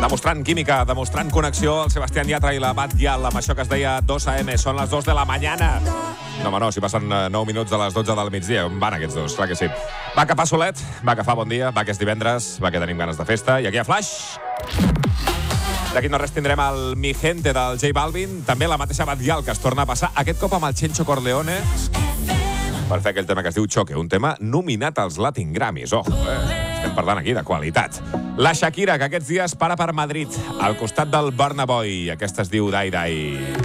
Demostrant química, demostrant connexió, el Sebastián Yatra i la Bat Yal, amb això que es deia 2 AM, són les 2 de la mañana. No, home, no, si passen 9 minuts de les 12 del migdia, on van aquests dos? Clar que sí. Va que fa solet, va que fa bon dia, va que és divendres, va que tenim ganes de festa, i aquí a Flash. D'aquí no res tindrem el Mi Gente del J Balvin, també la mateixa Bat Yal, que es torna a passar, aquest cop amb el Chencho Corleone, per fer aquell tema que es diu Choque, un tema nominat als Latin Grammys. Estem parlant aquí de qualitat. La Shakira, que aquests dies para per Madrid, al costat del Burna Boy. Aquesta es diu Dai Dai.